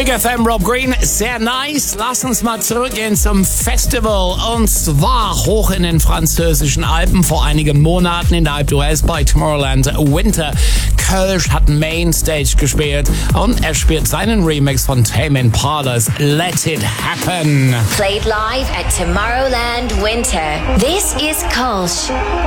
Big FM, Rob Green, sehr nice. Lass uns mal zurückgehen zum Festival. Und zwar hoch in den französischen Alpen vor einigen Monaten in der Alpe d'Huez bei Tomorrowland Winter. Kölsch hat Mainstage gespielt und er spielt seinen Remix von Tame Impala's Let It Happen. Played live at Tomorrowland Winter. This is Kölsch.